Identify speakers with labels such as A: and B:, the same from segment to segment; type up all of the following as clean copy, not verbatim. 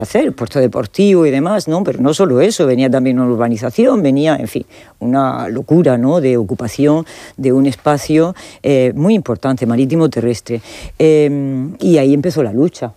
A: hacer, puesto deportivo y demás, ¿no? Pero no solo eso, venía también una urbanización, venía, en fin, una locura, ¿no?, de ocupación de un espacio muy importante, marítimo terrestre. Y ahí empezó la lucha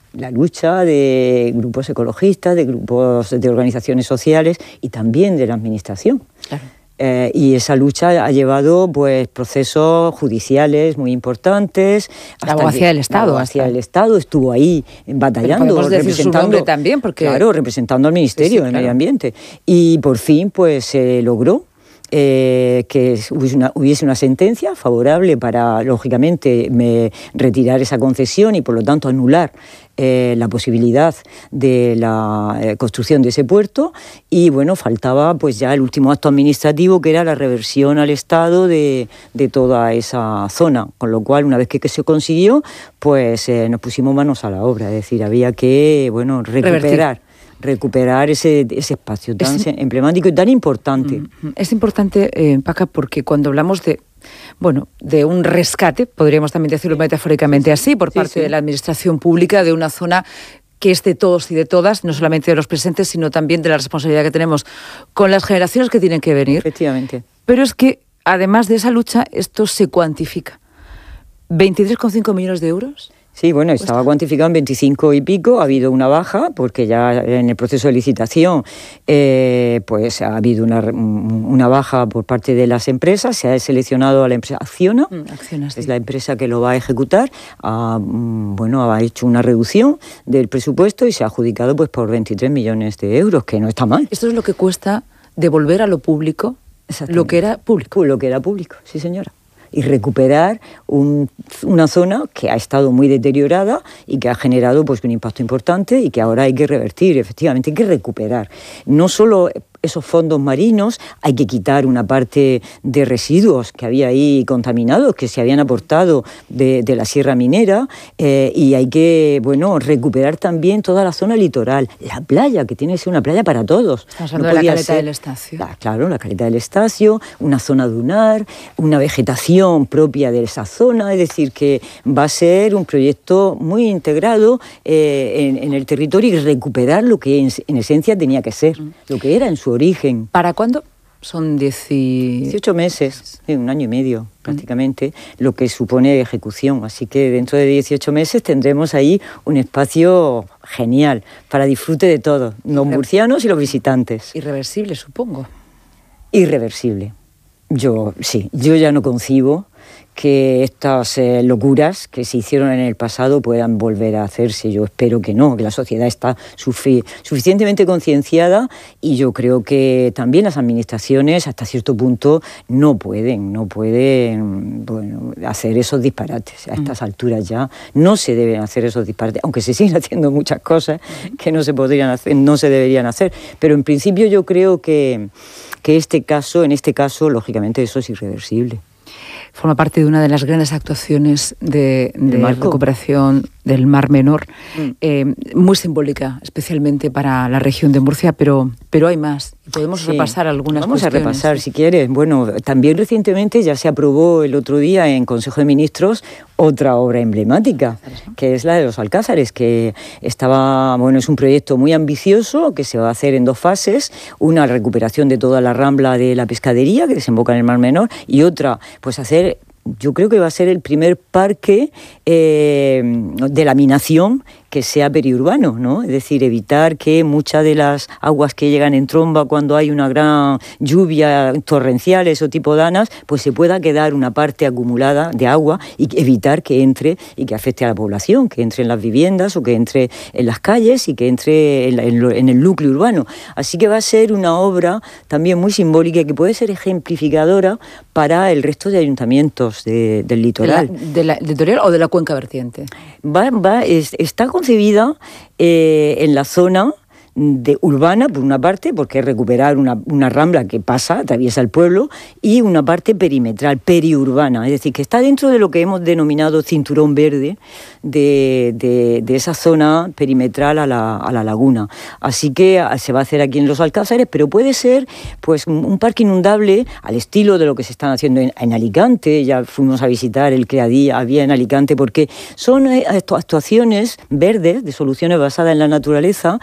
A: de grupos ecologistas, de grupos de organizaciones sociales y también de la administración. Claro. Y esa lucha ha llevado pues procesos judiciales muy importantes.
B: La abogacía del Estado.
A: La abogacía del Estado estuvo ahí batallando,
B: representando también, porque
A: claro, representando al Ministerio de Medio Ambiente. Y por fin pues se logró que hubiese una sentencia favorable para, lógicamente, retirar esa concesión y, por lo tanto, anular la posibilidad de la construcción de ese puerto. Y, bueno, faltaba pues ya el último acto administrativo, que era la reversión al Estado de toda esa zona. Con lo cual, una vez que se consiguió, pues nos pusimos manos a la obra. Es decir, había que, bueno, recuperar ese espacio tan emblemático y tan importante.
B: Es importante, Paca, porque cuando hablamos de un rescate, podríamos también decirlo metafóricamente así, por parte de la administración pública, de una zona que es de todos y de todas, no solamente de los presentes, sino también de la responsabilidad que tenemos con las generaciones que tienen que venir.
A: Efectivamente.
B: Pero es que, además de esa lucha, esto se cuantifica. 23,5 millones de euros.
A: Sí, bueno, estaba cuantificado en 25 y pico, ha habido una baja, porque ya en el proceso de licitación pues ha habido una baja por parte de las empresas, se ha seleccionado a la empresa Acciona, es la empresa que lo va a ejecutar, ha hecho una reducción del presupuesto y se ha adjudicado pues por 23 millones de euros, que no está mal.
B: Esto es lo que cuesta devolver a lo público lo que era público.
A: Lo que era público, sí señora. Y recuperar una zona que ha estado muy deteriorada y que ha generado pues un impacto importante y que ahora hay que revertir, efectivamente, hay que recuperar. No solo esos fondos marinos, hay que quitar una parte de residuos que había ahí contaminados, que se habían aportado de la sierra minera, y hay que, recuperar también toda la zona litoral, la playa, que tiene que ser una playa para todos.
B: Estamos hablando de la caleta del Estacio.
A: Claro, la caleta del Estacio, una zona dunar, una vegetación propia de esa zona, es decir, que va a ser un proyecto muy integrado en el territorio y recuperar lo que en esencia tenía que ser, lo que era en su origen.
B: ¿Para cuándo? Son
A: 18 meses, un año y medio prácticamente, lo que supone ejecución. Así que dentro de 18 meses tendremos ahí un espacio genial para disfrute de todos, los murcianos y los visitantes.
B: Irreversible, supongo.
A: Irreversible. Yo ya no concibo que estas locuras que se hicieron en el pasado puedan volver a hacerse. Yo espero que no, que la sociedad está suficientemente concienciada y yo creo que también las administraciones hasta cierto punto no pueden hacer esos disparates. A estas alturas ya no se deben hacer esos disparates, aunque se siguen haciendo muchas cosas que no se podrían hacer, no se deberían hacer, pero en principio yo creo que en este caso, lógicamente, eso es irreversible.
B: Forma parte de una de las grandes actuaciones de recuperación del Mar Menor, muy simbólica, especialmente para la región de Murcia, pero hay más. Podemos repasar algunas cuestiones.
A: Vamos a repasar, si quieres. Bueno, también recientemente ya se aprobó el otro día en Consejo de Ministros otra obra emblemática, que es la de los Alcázares, que es un proyecto muy ambicioso que se va a hacer en 2 fases. Una, recuperación de toda la rambla de la pescadería que desemboca en el Mar Menor, y otra, pues yo creo que va a ser el primer parque de laminación que sea periurbano, ¿no? Es decir, evitar que muchas de las aguas que llegan en tromba cuando hay una gran lluvia, torrenciales o tipo danas, pues se pueda quedar una parte acumulada de agua y evitar que entre y que afecte a la población, que entre en las viviendas o que entre en las calles y que entre en el núcleo urbano. Así que va a ser una obra también muy simbólica y que puede ser ejemplificadora para el resto de ayuntamientos del litoral.
B: ¿Del litoral o de la cuenca vertiente?
A: Está concebida en la zona urbana, por una parte, porque es recuperar una rambla que pasa, atraviesa el pueblo, y una parte perimetral, periurbana, es decir, que está dentro de lo que hemos denominado cinturón verde de esa zona perimetral a la laguna. Así que se va a hacer aquí en Los Alcázares, pero puede ser pues un parque inundable al estilo de lo que se están haciendo en Alicante. Ya fuimos a visitar el que había en Alicante, porque son actuaciones verdes, de soluciones basadas en la naturaleza,